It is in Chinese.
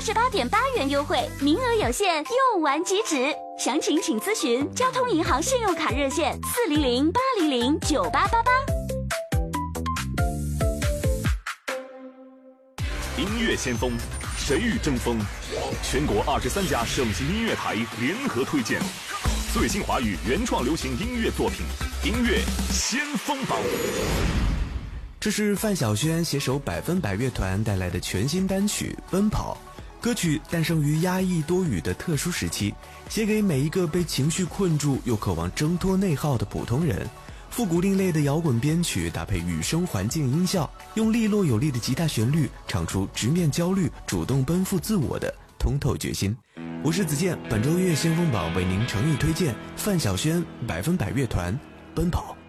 48.8元优惠，名额有限，用完即止。详情请咨询交通银行信用卡热线400-800-9888。 音乐先锋，谁与争锋？全国23家省级音乐台联合推荐最新华语原创流行音乐作品，音乐先锋榜。 这是范晓萱携手100%乐团带来的全新单曲《奔跑》。歌曲诞生于压抑多雨的特殊时期，写给每一个被情绪困住又渴望挣脱内耗的普通人。复古另类的摇滚编曲搭配雨声环境音效，用利落有力的吉他旋律唱出直面焦虑、主动奔赴自我的通透决心。我是子健，本周音乐先锋榜为您诚意推荐范晓萱100%乐团《奔跑》。